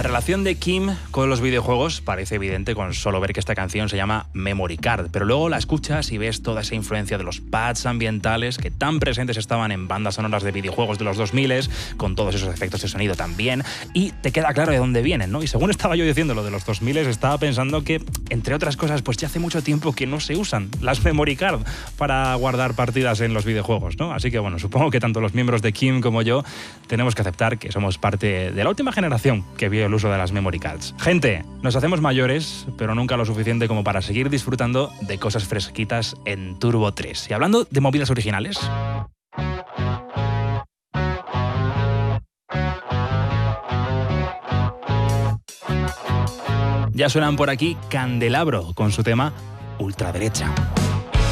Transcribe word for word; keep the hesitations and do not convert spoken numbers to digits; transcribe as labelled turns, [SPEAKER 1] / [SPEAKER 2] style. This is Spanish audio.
[SPEAKER 1] relación de Kim con los videojuegos parece evidente con solo ver que esta canción se llama Memory Card, pero luego la escuchas y ves toda esa influencia de los pads ambientales que tan presentes estaban en bandas sonoras de videojuegos de los dos mil, con todos esos efectos de sonido también, y te queda claro de dónde vienen, ¿no? Y según estaba yo diciendo lo de los dos mil, estaba pensando que, entre otras cosas, pues ya hace mucho tiempo que no se usan las Memory Card para guardar partidas en los videojuegos, ¿no? Así que, bueno, supongo que tanto los miembros de Kim como yo tenemos que aceptar que somos parte de la última generación que vio el uso de las Memory Cards. Gente, nos hacemos mayores, pero nunca lo suficiente como para seguir disfrutando de cosas fresquitas en Turbo tres. Y hablando de movidas originales... ya suenan por aquí Candelabro con su tema Ultraderecha.